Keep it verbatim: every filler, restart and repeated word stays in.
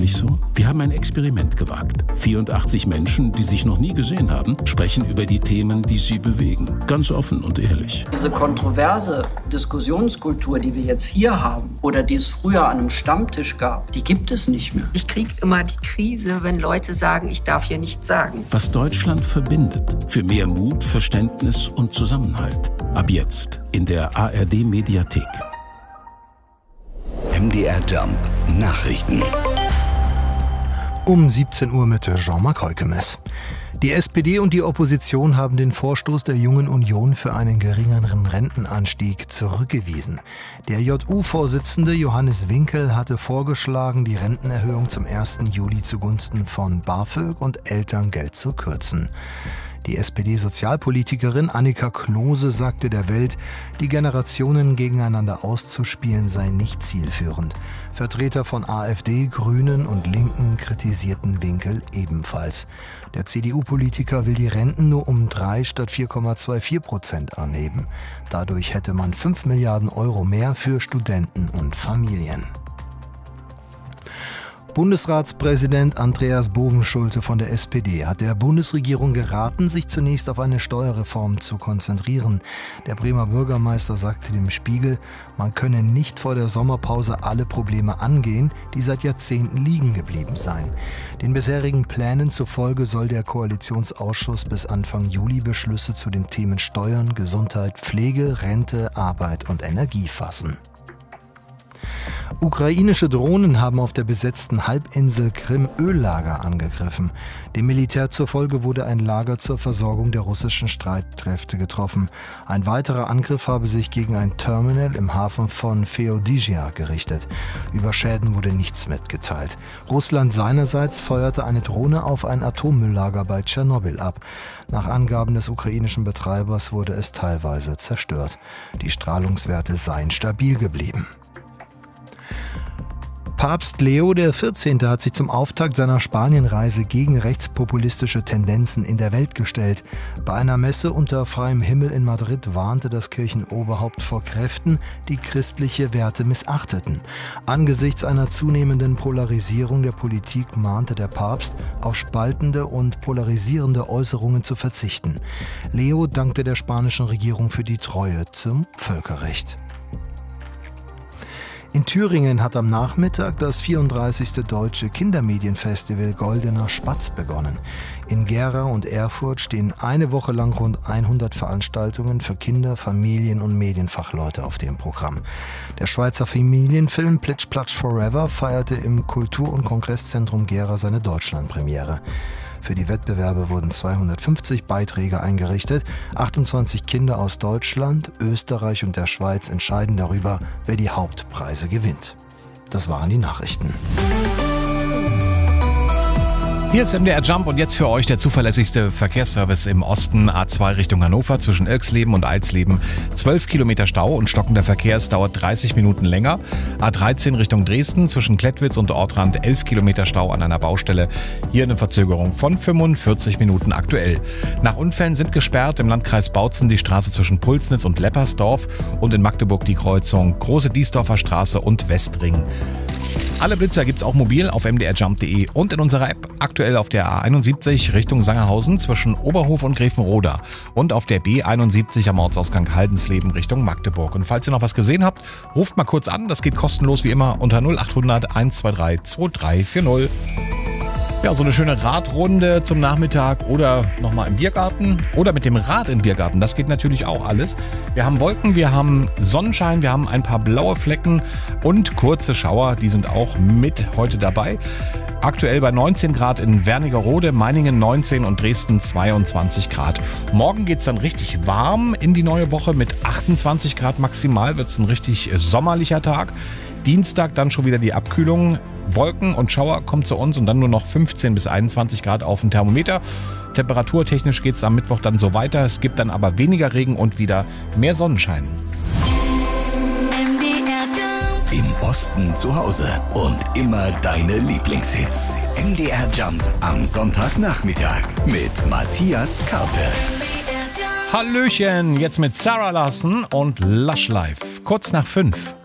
wirklich so? Wir haben ein Experiment gewagt. vierundachtzig Menschen, die sich noch nie gesehen haben, sprechen über die Themen, die sie bewegen. Ganz offen und ehrlich. Diese kontroverse Diskussionskultur, die wir jetzt hier haben oder die es früher an einem Stammtisch gab, die gibt es nicht mehr. Ich kriege immer die Krise, wenn Leute sagen, ich darf hier nichts sagen. Was Deutschland verbindet. Für mehr Mut, Verständnis und Zusammenhalt. Ab jetzt in der A R D-Mediathek. M D R Jump Nachrichten. Um siebzehn Uhr mit Jean-Marc Heukemes. Die S P D und die Opposition haben den Vorstoß der Jungen Union für einen geringeren Rentenanstieg zurückgewiesen. Der J U-Vorsitzende Johannes Winkel hatte vorgeschlagen, die Rentenerhöhung zum ersten Juli zugunsten von BAföG und Elterngeld zu kürzen. Die S P D-Sozialpolitikerin Annika Klose sagte der Welt, die Generationen gegeneinander auszuspielen sei nicht zielführend. Vertreter von AfD, Grünen und Linken kritisierten Winkel ebenfalls. Der C D U-Politiker will die Renten nur um drei statt vier Komma vierundzwanzig Prozent anheben. Dadurch hätte man fünf Milliarden Euro mehr für Studenten und Familien. Bundesratspräsident Andreas Bovenschulte von der S P D hat der Bundesregierung geraten, sich zunächst auf eine Steuerreform zu konzentrieren. Der Bremer Bürgermeister sagte dem Spiegel, man könne nicht vor der Sommerpause alle Probleme angehen, die seit Jahrzehnten liegen geblieben seien. Den bisherigen Plänen zufolge soll der Koalitionsausschuss bis Anfang Juli Beschlüsse zu den Themen Steuern, Gesundheit, Pflege, Rente, Arbeit und Energie fassen. Ukrainische Drohnen haben auf der besetzten Halbinsel Krim Öllager angegriffen. Dem Militär zufolge wurde ein Lager zur Versorgung der russischen Streitkräfte getroffen. Ein weiterer Angriff habe sich gegen ein Terminal im Hafen von Feodysia gerichtet. Über Schäden wurde nichts mitgeteilt. Russland seinerseits feuerte eine Drohne auf ein Atommülllager bei Tschernobyl ab. Nach Angaben des ukrainischen Betreibers wurde es teilweise zerstört. Die Strahlungswerte seien stabil geblieben. Papst Leo der vierzehnte. hat sich zum Auftakt seiner Spanienreise gegen rechtspopulistische Tendenzen in der Welt gestellt. Bei einer Messe unter freiem Himmel in Madrid warnte das Kirchenoberhaupt vor Kräften, die christliche Werte missachteten. Angesichts einer zunehmenden Polarisierung der Politik mahnte der Papst, auf spaltende und polarisierende Äußerungen zu verzichten. Leo dankte der spanischen Regierung für die Treue zum Völkerrecht. In Thüringen hat am Nachmittag das vierunddreißigste Deutsche Kindermedienfestival Goldener Spatz begonnen. In Gera und Erfurt stehen eine Woche lang rund hundert Veranstaltungen für Kinder, Familien und Medienfachleute auf dem Programm. Der Schweizer Familienfilm Plitsch Platsch Forever feierte im Kultur- und Kongresszentrum Gera seine Deutschlandpremiere. Für die Wettbewerbe wurden zweihundertfünfzig Beiträge eingerichtet. achtundzwanzig Kinder aus Deutschland, Österreich und der Schweiz entscheiden darüber, wer die Hauptpreise gewinnt. Das waren die Nachrichten. Hier ist M D R Jump und jetzt für euch der zuverlässigste Verkehrsservice im Osten. A zwei Richtung Hannover zwischen Ilksleben und Alsleben. zwölf Kilometer Stau und stockender Verkehr. Es dauert dreißig Minuten länger. A dreizehn Richtung Dresden zwischen Klettwitz und Ortrand. elf Kilometer Stau an einer Baustelle. Hier eine Verzögerung von fünfundvierzig Minuten aktuell. Nach Unfällen sind gesperrt im Landkreis Bautzen die Straße zwischen Pulsnitz und Leppersdorf und in Magdeburg die Kreuzung Große Diesdorfer Straße und Westring. Alle Blitzer gibt's auch mobil auf m d r jump punkt d e und in unserer App, aktuell auf der A einundsiebzig Richtung Sangerhausen zwischen Oberhof und Grevenroda und auf der B einundsiebzig am Ortsausgang Haldensleben Richtung Magdeburg. Und falls ihr noch was gesehen habt, ruft mal kurz an, das geht kostenlos wie immer unter null acht hundert eins zwei drei zwei drei vier null. Ja, so eine schöne Radrunde zum Nachmittag oder nochmal im Biergarten oder mit dem Rad im Biergarten. Das geht natürlich auch alles. Wir haben Wolken, wir haben Sonnenschein, wir haben ein paar blaue Flecken und kurze Schauer. Die sind auch mit heute dabei. Aktuell bei neunzehn Grad in Wernigerode, Meiningen neunzehn und Dresden zweiundzwanzig Grad. Morgen geht's dann richtig warm in die neue Woche mit achtundzwanzig Grad maximal. Wird's ein richtig sommerlicher Tag. Dienstag dann schon wieder die Abkühlung. Wolken und Schauer kommt zu uns und dann nur noch fünfzehn bis einundzwanzig Grad auf dem Thermometer. Temperaturtechnisch geht es am Mittwoch dann so weiter. Es gibt dann aber weniger Regen und wieder mehr Sonnenschein. Im Osten zu Hause und immer deine Lieblingshits. M D R Jump am Sonntagnachmittag mit Matthias Karpe. Hallöchen, jetzt mit Sarah Larsen und Lush Life. Kurz nach fünf.